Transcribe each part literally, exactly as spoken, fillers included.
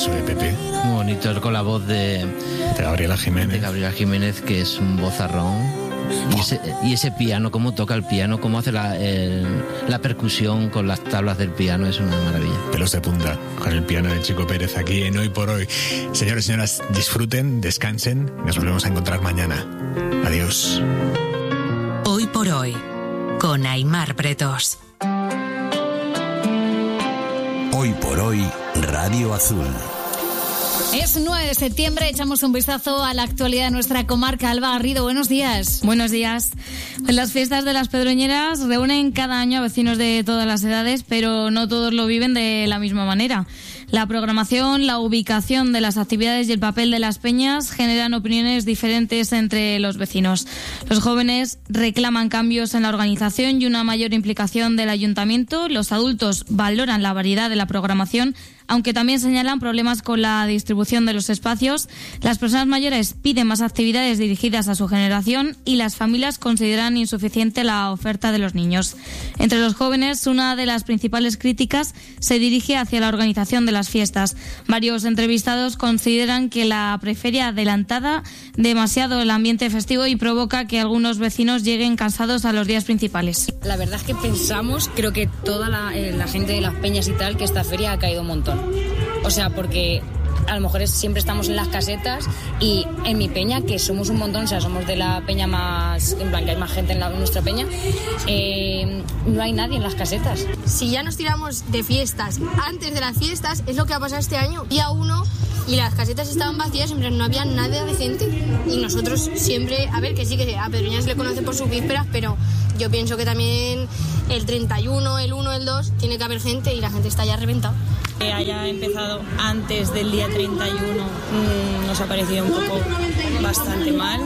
eso de Pepe. Muy bonito, con la voz de, de Gabriela Jiménez. De Gabriela Jiménez, que es un vozarrón. Y ese, y ese piano, cómo toca el piano, cómo hace la, el, la percusión con las tablas del piano, es una maravilla. Pelos de punta con el piano de Chico Pérez aquí en Hoy por Hoy. Señores y señoras, disfruten, descansen, nos volvemos a encontrar mañana. Adiós. Hoy por Hoy, con Aimar Pretos. Hoy por Hoy, Radio Azul. Es nueve de septiembre, echamos un vistazo a la actualidad de nuestra comarca. Alba Garrido, buenos días. Buenos días. Las fiestas de las Pedroñeras reúnen cada año a vecinos de todas las edades, pero no todos lo viven de la misma manera. La programación, la ubicación de las actividades y el papel de las peñas generan opiniones diferentes entre los vecinos. Los jóvenes reclaman cambios en la organización y una mayor implicación del ayuntamiento. Los adultos valoran la variedad de la programación, aunque también señalan problemas con la distribución de los espacios. Las personas mayores piden más actividades dirigidas a su generación y las familias consideran insuficiente la oferta de los niños. Entre los jóvenes, una de las principales críticas se dirige hacia la organización de las fiestas. Varios entrevistados consideran que la prefiere adelantada demasiado el ambiente festivo y provoca que algunos vecinos lleguen cansados a los días principales. La verdad es que pensamos, creo que toda la, eh, la gente de las peñas y tal, que esta feria ha caído un montón. O sea, porque a lo mejor es, siempre estamos en las casetas y en mi peña, que somos un montón, o sea, somos de la peña más, en plan que hay más gente en, la, en nuestra peña, eh, no hay nadie en las casetas. Si ya nos tiramos de fiestas antes de las fiestas, es lo que ha pasado este año. Día uno y las casetas estaban vacías, siempre no había nada de gente. Y nosotros siempre, a ver, que sí que a Pedroñeras se le conoce por sus vísperas, pero yo pienso que también el treinta y uno, el uno, el dos, tiene que haber gente y la gente está ya reventada. Que haya empezado antes del día treinta y uno mmm, nos ha parecido un poco bastante mal.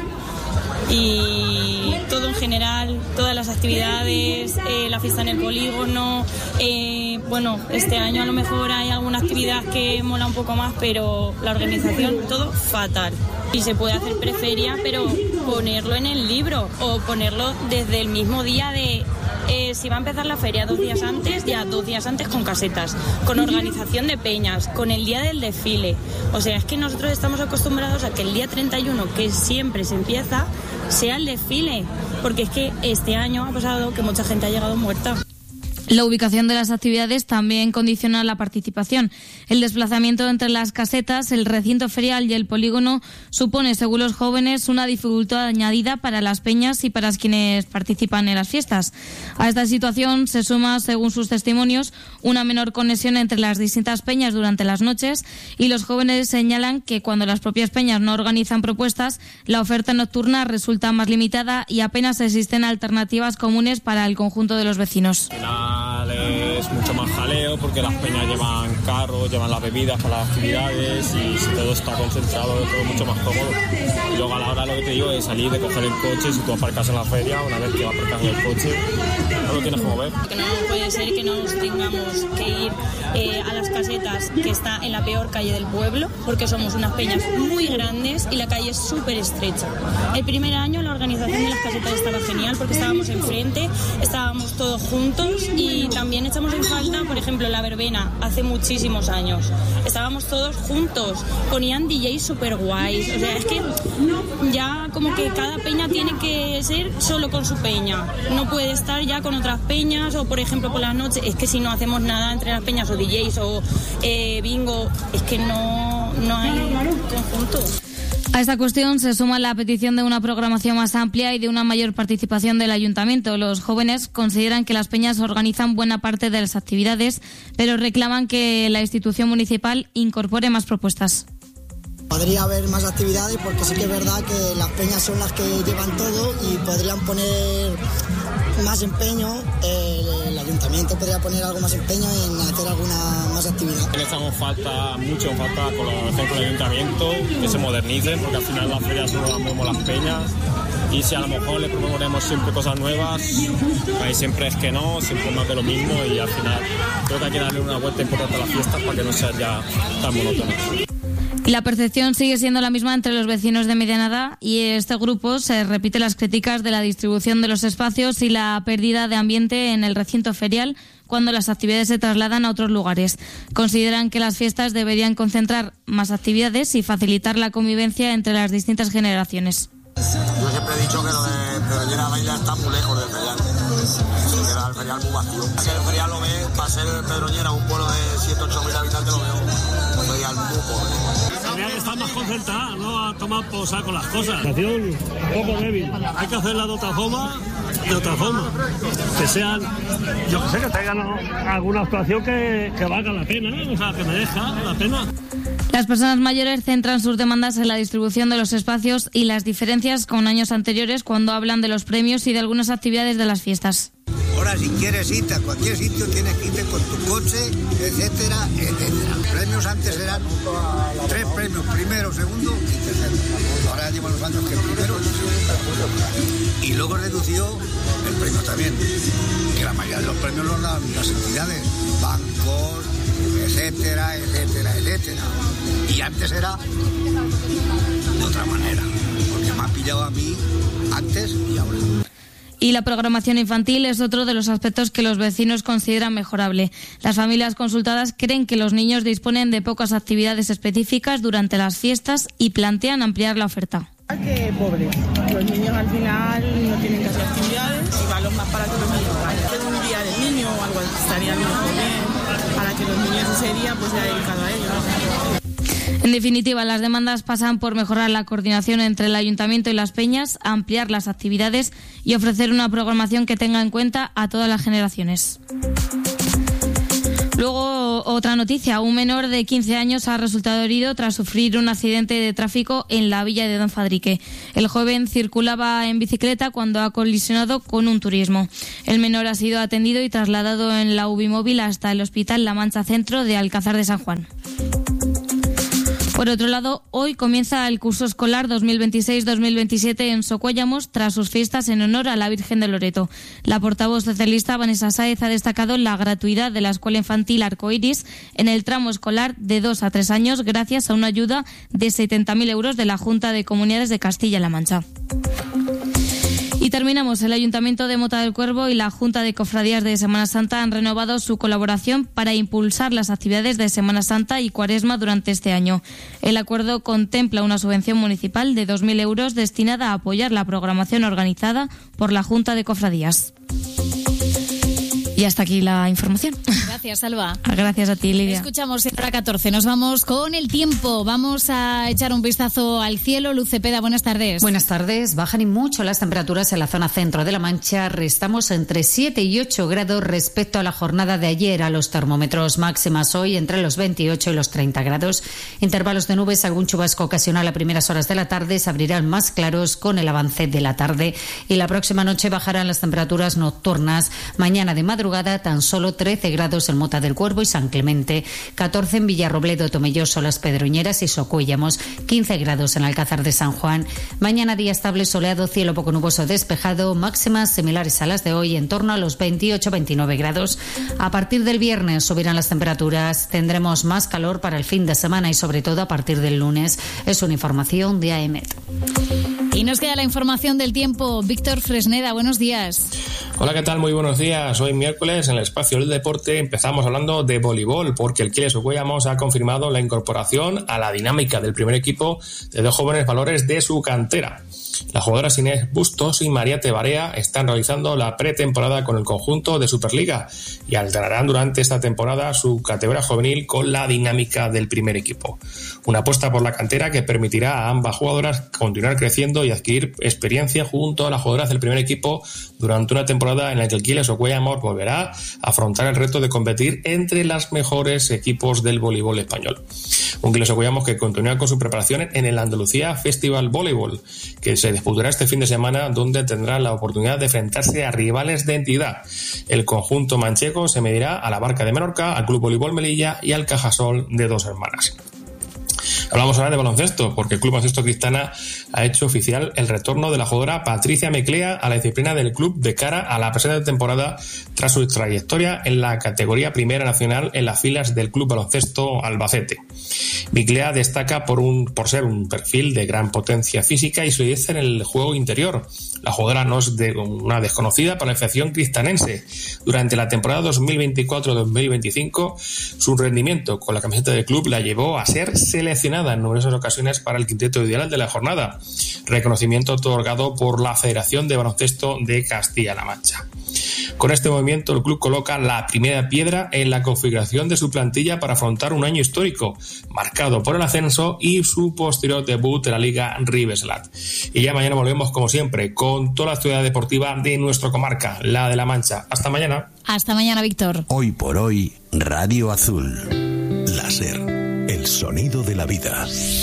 Y todo en general, todas las actividades, eh, la fiesta en el polígono, eh, bueno, este año a lo mejor hay alguna actividad que mola un poco más, pero la organización, todo fatal. Y se puede hacer preferia, pero ponerlo en el libro o ponerlo desde el mismo día de... Eh, si va a empezar la feria dos días antes, ya dos días antes con casetas, con organización de peñas, con el día del desfile. O sea, es que nosotros estamos acostumbrados a que el día treinta y uno, que siempre se empieza, sea el desfile. Porque es que este año ha pasado que mucha gente ha llegado muerta. La ubicación de las actividades también condiciona la participación. El desplazamiento entre las casetas, el recinto ferial y el polígono supone, según los jóvenes, una dificultad añadida para las peñas y para quienes participan en las fiestas. A esta situación se suma, según sus testimonios, una menor conexión entre las distintas peñas durante las noches, y los jóvenes señalan que cuando las propias peñas no organizan propuestas, la oferta nocturna resulta más limitada y apenas existen alternativas comunes para el conjunto de los vecinos. Es mucho más jaleo porque las peñas llevan carros, llevan las bebidas para las actividades y si todo está concentrado es todo mucho más cómodo. Y luego a la hora lo que te digo es salir, de coger el coche, si tú aparcas en la feria, una vez que va aparcando el coche, no lo tienes que mover. Que no puede ser que nos tengamos que ir eh, a las casetas, que está en la peor calle del pueblo, porque somos unas peñas muy grandes y la calle es súper estrecha. El primer año la organización de las casetas estaba genial porque estábamos enfrente, estábamos todos juntos y también echamos en falta, por ejemplo, la verbena hace muchísimos años. Estábamos todos juntos, ponían D Js súper guays. O sea, es que ya como que cada peña tiene que ser solo con su peña. No puede estar ya con otras peñas o, por ejemplo, por las noches. Es que si no hacemos nada entre las peñas o D Js o eh, bingo, es que no, no hay conjunto. A esta cuestión se suma la petición de una programación más amplia y de una mayor participación del ayuntamiento. Los jóvenes consideran que las peñas organizan buena parte de las actividades, pero reclaman que la institución municipal incorpore más propuestas. Podría haber más actividades porque sí que es verdad que las peñas son las que llevan todo y podrían poner más empeño, eh, el ayuntamiento podría poner algo más empeño en hacer alguna más actividad. Le echamos falta, mucho falta colaboración con el ayuntamiento, que se modernicen, porque al final las ferias solo las movemos las peñas y si a lo mejor le proponemos siempre cosas nuevas, ahí siempre es que no, siempre más de lo mismo y al final creo que hay que darle una vuelta importante a las fiestas para que no sea ya tan monótono. Y la percepción sigue siendo la misma entre los vecinos de mediana edad y este grupo se repite las críticas de la distribución de los espacios y la pérdida de ambiente en el recinto ferial, cuando las actividades se trasladan a otros lugares. Consideran que las fiestas deberían concentrar más actividades y facilitar la convivencia entre las distintas generaciones. Yo siempre he dicho que lo de Pedroñera Baila está muy lejos del ferial. Se queda el ferial muy vacío. Si el ferial lo ve, va a ser Pedroñera, un pueblo de siete u ocho mil habitantes, lo veo un ferial muy pobre. Habría que estar más concentrada, no a tomar por saco las cosas. La situación un poco débil. Hay que hacerla de otra forma, de otra forma. Que sean, yo que sé, que tengan alguna actuación que, que valga la pena, ¿eh? O sea, que merezca la pena. Las personas mayores centran sus demandas en la distribución de los espacios y las diferencias con años anteriores cuando hablan de los premios y de algunas actividades de las fiestas. Ahora, si quieres irte a cualquier sitio, tienes que irte con tu coche, etcétera, etcétera. Los premios antes eran tres premios, primero, segundo y tercero. Ahora llevan los años que primero y luego redució el premio también, que la mayoría de los premios los dan las entidades, bancos, etcétera, etcétera, etcétera. Y antes era de otra manera, porque me ha pillado a mí antes y ahora. Y la programación infantil es otro de los aspectos que los vecinos consideran mejorable. Las familias consultadas creen que los niños disponen de pocas actividades específicas durante las fiestas y plantean ampliar la oferta. Que pobre. Los niños al final no tienen casi actividades y van los más para que los niños vayan. Hacer un día del niño o algo estaría muy bien para que los niños ese día pues sea dedicado a ellos, ¿no? En definitiva, las demandas pasan por mejorar la coordinación entre el Ayuntamiento y las peñas, ampliar las actividades y ofrecer una programación que tenga en cuenta a todas las generaciones. Luego, otra noticia. Un menor de quince años ha resultado herido tras sufrir un accidente de tráfico en la villa de Don Fadrique. El joven circulaba en bicicleta cuando ha colisionado con un turismo. El menor ha sido atendido y trasladado en la Ubimóvil hasta el Hospital La Mancha Centro de Alcázar de San Juan. Por otro lado, hoy comienza el curso escolar dos mil veintiséis dos mil veintisiete en Socuéllamos tras sus fiestas en honor a la Virgen de Loreto. La portavoz socialista Vanessa Sáez ha destacado la gratuidad de la Escuela Infantil Arcoiris en el tramo escolar de dos a tres años gracias a una ayuda de setenta mil euros de la Junta de Comunidades de Castilla-La Mancha. Y terminamos. El Ayuntamiento de Mota del Cuervo y la Junta de Cofradías de Semana Santa han renovado su colaboración para impulsar las actividades de Semana Santa y Cuaresma durante este año. El acuerdo contempla una subvención municipal de dos mil euros destinada a apoyar la programación organizada por la Junta de Cofradías. Y hasta aquí la información. Gracias, Alba. Gracias a ti, Lidia. Escuchamos hora catorce. Nos vamos con el tiempo. Vamos a echar un vistazo al cielo. Luz Cepeda, buenas tardes. Buenas tardes. Bajan y mucho las temperaturas en la zona centro de La Mancha. Estamos entre siete y ocho grados respecto a la jornada de ayer. A los termómetros máximas hoy entre los veintiocho y los treinta grados. Intervalos de nubes, algún chubasco ocasional a primeras horas de la tarde. Se abrirán más claros con el avance de la tarde. Y la próxima noche bajarán las temperaturas nocturnas. Mañana de madrugada tan solo trece grados en Mota del Cuervo y San Clemente, catorce en Villarrobledo, Tomelloso, Las Pedroñeras y Socuéllamos, quince grados en Alcázar de San Juan. Mañana día estable, soleado, cielo poco nuboso despejado, máximas similares a las de hoy en torno a los veintiocho a veintinueve grados. A partir del viernes subirán las temperaturas, tendremos más calor para el fin de semana y sobre todo a partir del lunes. Es una información de A E M E T. Y nos queda la información del tiempo. Víctor Fresneda, buenos días. Hola, ¿qué tal? Muy buenos días. Hoy miércoles en el espacio del deporte empezamos hablando de voleibol porque el Quiles Socuéllamos ha confirmado la incorporación a la dinámica del primer equipo de dos jóvenes valores de su cantera. Las jugadoras Inés Bustos y María Tebarea están realizando la pretemporada con el conjunto de Superliga y alternarán durante esta temporada su categoría juvenil con la dinámica del primer equipo. Una apuesta por la cantera que permitirá a ambas jugadoras continuar creciendo y adquirir experiencia junto a las jugadoras del primer equipo durante una temporada en la que el Quiles Socuéllamos volverá a afrontar el reto de competir entre los mejores equipos del voleibol español. Un Quiles Socuéllamos que continúa con su preparación en el Andalucía Festival Voleibol, que se disputará este fin de semana, donde tendrá la oportunidad de enfrentarse a rivales de entidad. El conjunto manchego se medirá a la Barca de Menorca, al Club Voleibol Melilla y al Cajasol de Dos Hermanas. Hablamos ahora de baloncesto, porque el Club Baloncesto Cristana ha hecho oficial el retorno de la jugadora Patricia Meclea a la disciplina del club de cara a la presente temporada tras su trayectoria en la categoría Primera Nacional en las filas del Club Baloncesto Albacete. Miglia destaca por, un, por ser un perfil de gran potencia física y solidez en el juego interior. La jugadora no es de una desconocida para la afición cristanense. Durante la temporada dos mil veinticuatro dos mil veinticinco, su rendimiento con la camiseta del club la llevó a ser seleccionada en numerosas ocasiones para el quinteto ideal de la jornada, reconocimiento otorgado por la Federación de Baloncesto de Castilla-La Mancha. Con este movimiento, el club coloca la primera piedra en la configuración de su plantilla para afrontar un año histórico, marcado por el ascenso y su posterior debut en la Liga Ribeslat. Y ya mañana volvemos, como siempre, con toda la actualidad deportiva de nuestra comarca, la de La Mancha. Hasta mañana. Hasta mañana, Víctor. Hoy por hoy, Radio Azul. Láser, el sonido de la vida.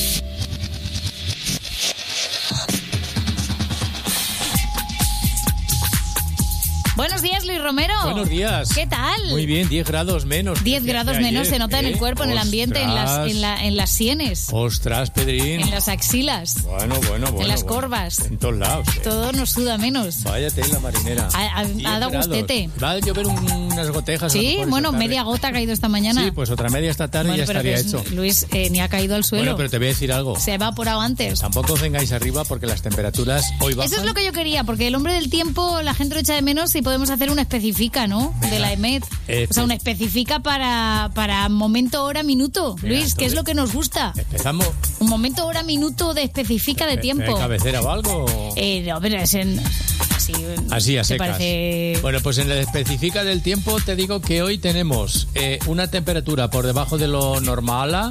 Buenos días, Luis Romero. Buenos días. ¿Qué tal? Muy bien, diez grados menos. diez grados menos ayer, se nota ¿eh? En el cuerpo, en el ambiente, en las, en, la, en las sienes. Ostras, Pedrín. En las axilas. Bueno, bueno, bueno. En las bueno. corvas. En todos lados. ¿eh? Todo nos suda menos. Vaya tela marinera. Ha, ha, ha dado gustete. Va a llover un, unas gotejas. Sí, bueno, media gota ha caído esta mañana. Sí, pues otra media esta tarde bueno, y ya estaría es, hecho. Luis, eh, ni ha caído al suelo. Bueno, pero te voy a decir algo. Se ha evaporado antes. Tampoco os vengáis arriba porque las temperaturas hoy bajan. Eso es lo que yo quería, porque el hombre del tiempo, la gente lo echa de menos y podemos hacer una especifica, ¿no? Venga. De la E M E T. Eh, o sea, una especifica para, para momento, hora, minuto. Venga, Luis, ¿qué es lo que nos gusta? Empezamos. Un momento, hora, minuto de especifica de tiempo. ¿De cabecera o algo? Eh, no, pero es en... Así, Así a secas. Parece... Bueno, pues en la especifica del tiempo te digo que hoy tenemos eh, una temperatura por debajo de lo normal.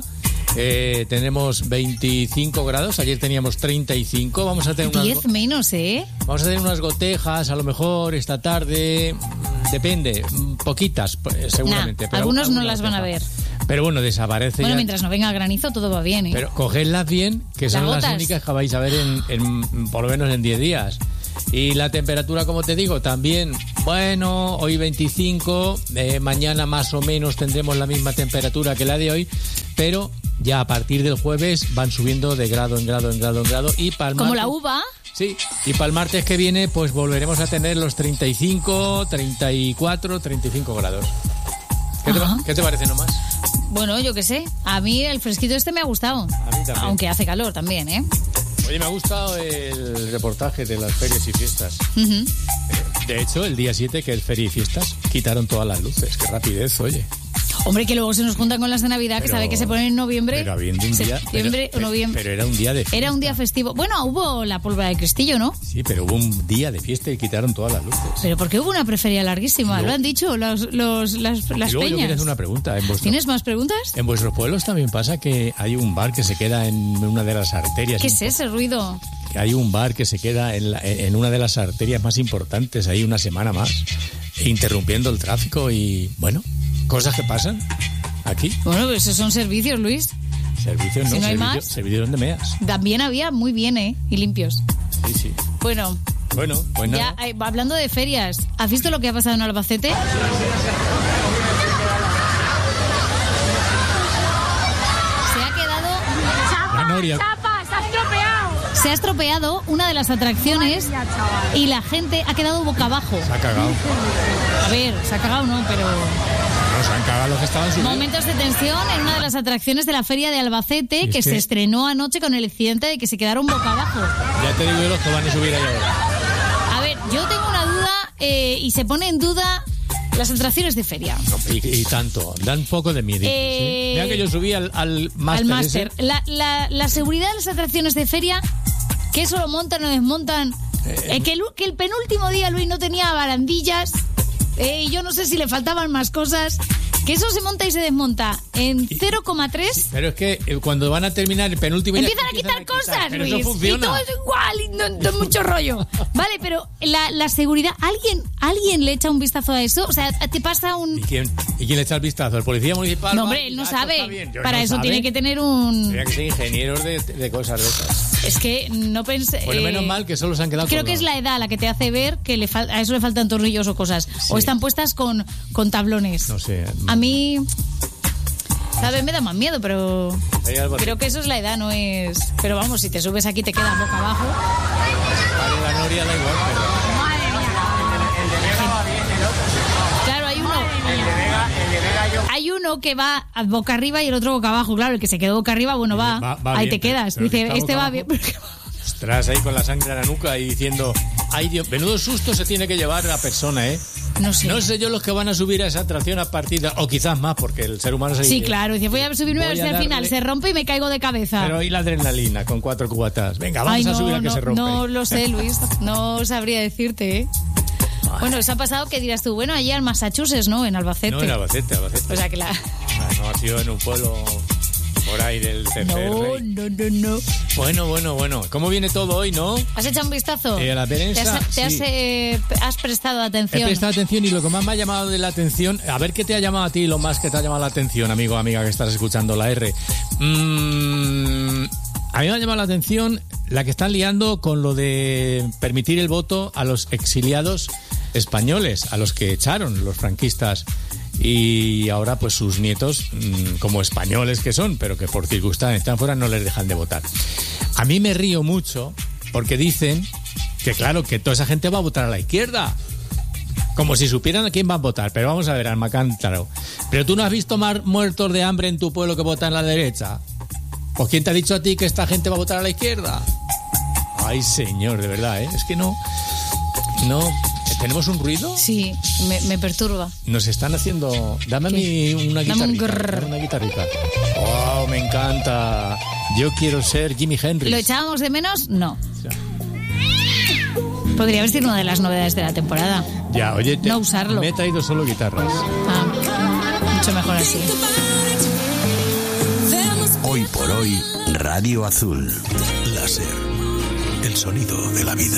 Eh, tenemos veinticinco grados, ayer teníamos treinta y cinco, vamos a tener unas diez menos, ¿eh? Vamos a tener unas gotejas, a lo mejor esta tarde, depende, poquitas seguramente. Nah, pero algunos no las van a ver. Pero bueno, desaparece. Bueno, ya. Mientras no venga el granizo todo va bien, ¿eh? Pero cogedlas bien, que son las, las únicas que vais a ver en, en por lo menos en diez días. Y la temperatura, como te digo, también, bueno, hoy veinticinco, eh, mañana más o menos tendremos la misma temperatura que la de hoy, pero ya a partir del jueves van subiendo de grado en grado en grado en grado y para el como martes, la uva. Sí, y para el martes que viene pues volveremos a tener los treinta y cinco, treinta y cuatro, treinta y cinco grados. ¿Qué te, ¿Qué te parece nomás? Bueno, yo qué sé, a mí el fresquito este me ha gustado. A mí también. Aunque hace calor también, ¿eh? Oye, me ha gustado el reportaje de las ferias y fiestas. Uh-huh. De hecho, el día siete, que es feria y fiestas, quitaron todas las luces. Qué rapidez, oye. Hombre, que luego se nos juntan con las de Navidad, pero, que sabe que se ponen en noviembre. Pero habiendo un día... Septiembre pero, o noviembre. Pero era un día de fiesta. Era un día festivo. Bueno, hubo la pólvora de Cristillo, ¿no? Sí, pero hubo un día de fiesta y quitaron todas las luces. Pero ¿por qué hubo una preferia larguísima? No. Lo han dicho los, los, las, las y luego peñas. yo quiero hacer una pregunta. ¿En vuestro, ¿Tienes más preguntas? ¿En vuestros pueblos también pasa que hay un bar que se queda en una de las arterias? ¿Qué es ese ruido? Que hay un bar que se queda en, la, en una de las arterias más importantes ahí una semana más, interrumpiendo el tráfico y, bueno, cosas que pasan aquí. Bueno, pero esos son servicios, Luis. Servicios no, si no hay servicio, más, servicios donde meas. También había muy bien, ¿eh? Y limpios. Sí, sí. Bueno. Bueno, pues nada. Ya, eh, hablando de ferias, ¿has visto lo que ha pasado en Albacete? Se ha quedado... La Noria. Se ha estropeado una de las atracciones y la gente ha quedado boca abajo. Se ha cagado. A ver, se ha cagado no, pero... No, se han cagado los que estaban subiendo. Momentos de tensión en una de las atracciones de la Feria de Albacete, que, que se estrenó anoche con el incidente de que se quedaron boca abajo. Ya te digo yo los que van a subir ahí ahora. A ver, yo tengo una duda eh, y se pone en duda... Las atracciones de feria. No, y, y tanto, dan un poco de miedo. Eh, ¿sí? Mira que yo subí al, al máster. Al máster. La, la, la seguridad de las atracciones de feria, que eso lo montan o desmontan. Eh, eh, que, el, que el penúltimo día Luis no tenía barandillas. Eh, y yo no sé si le faltaban más cosas. Que eso se monta y se desmonta en cero coma tres. Sí, pero es que cuando van a terminar el penúltimo... Empiezan a quitar a cosas, quitar, pero Luis. Eso funciona. Y todo es igual, y no, no es mucho rollo. Vale, pero la, la seguridad... ¿Alguien ¿Alguien le echa un vistazo a eso? O sea, te pasa un... ¿Y quién, ¿Y quién le echa el vistazo? ¿El policía municipal? No, hombre, él no sabe. Para no eso sabe. Tiene que tener un... Tiene que ser ingenieros de, de cosas de esas. Es que no pensé... Bueno, eh, menos mal que solo se han quedado... Creo colgados. que es la edad la que te hace ver que le fal- a eso le faltan tornillos o cosas. Sí. O están puestas con, con tablones. No sé. A mí... ¿Sabes? Me da más miedo, pero... Creo que eso es la edad, no es... Pero vamos, si te subes aquí te quedas boca abajo. Vale, la Noria da igual, pero... Claro, hay uno... El de Vega, el de Vega yo Hay uno que va boca arriba y el otro boca abajo. Claro, el que se quedó boca arriba, bueno, va, va, va ahí bien, te quedas. pero Dice, este va abajo. bien. Ostras, ahí con la sangre en la nuca y diciendo, ay Dios, menudo susto se tiene que llevar la persona, ¿eh? No sé. No sé yo los que van a subir a esa atracción a partir de, o quizás más, porque el ser humano se Sí, claro. Dice, voy a subirme a Voy ver si a al darle- final se rompe y me caigo de cabeza. Pero y la adrenalina con cuatro cubatas. Venga, vamos Ay, a no, subir a que no, se rompe. No lo sé, Luis. No sabría decirte, ¿eh? Bueno, eso ha pasado que dirás tú, bueno, allí en Massachusetts, ¿no? En Albacete. No, en Albacete, Albacete. O sea que la... Ah, no ha sido en un pueblo por ahí del C C R. No, no, no, no. Bueno, bueno, bueno. ¿Cómo viene todo hoy, no? ¿Has echado un vistazo? Eh, a la prensa, ¿Te has, te has, sí. eh, has prestado atención? He prestado atención y lo que más me ha llamado de la atención, a ver qué te ha llamado a ti, lo más que te ha llamado la atención, amigo, amiga, que estás escuchando la R. Mm, a mí me ha llamado la atención la que están liando con lo de permitir el voto a los exiliados españoles, a los que echaron los franquistas. Y ahora pues sus nietos, mmm, como españoles que son, pero que por circunstancias están fuera, no les dejan de votar. A mí me río mucho porque dicen que claro, que toda esa gente va a votar a la izquierda. Como si supieran a quién van a votar. Pero vamos a ver, Alma Cántaro. ¿Pero tú no has visto más muertos de hambre en tu pueblo que votan a la derecha? ¿Pues quién te ha dicho a ti que esta gente va a votar a la izquierda? Ay, señor, de verdad, ¿eh? Es que no... No... ¿Tenemos un ruido? Sí, me, me perturba. Nos están haciendo... Dame a ¿Qué? mí una Dame un guitarrita. grrr. Dame una guitarrita. ¡Wow! Me encanta. Yo quiero ser Jimi Hendrix. ¿Lo echábamos de menos? No. Podría haber sido una de las novedades de la temporada. Ya, oye, te- No usarlo. me he traído solo guitarras. Ah, mucho mejor así. Hoy por hoy, Radio Azul. Láser. El sonido de la vida.